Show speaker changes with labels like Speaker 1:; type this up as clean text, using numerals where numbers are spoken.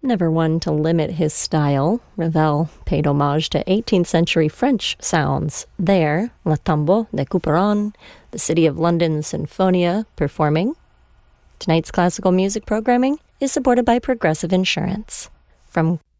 Speaker 1: Never one to limit his style, Ravel paid homage to 18th century French sounds. There, La Tombeau de Couperin, the City of London Sinfonia, performing. Tonight's classical music programming is supported by Progressive Insurance. From